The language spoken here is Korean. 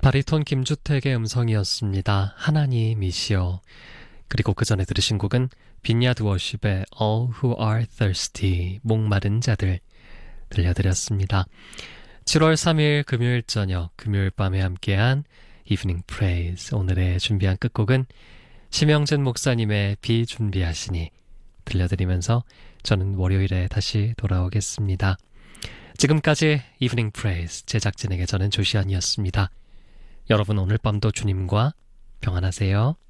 바리톤 김주택의 음성이었습니다. 하나님이시여. 그리고 그 전에 들으신 곡은 빈야드 워십의 All Who Are Thirsty, 목마른 자들 들려드렸습니다. 7월 3일 금요일 저녁, 금요일 밤에 함께한 Evening Praise, 오늘의 준비한 끝곡은 심영진 목사님의 비 준비하시니 들려드리면서 저는 월요일에 다시 돌아오겠습니다. 지금까지 Evening Praise 제작진에게 저는 조시안이었습니다. 여러분 오늘 밤도 주님과 평안하세요.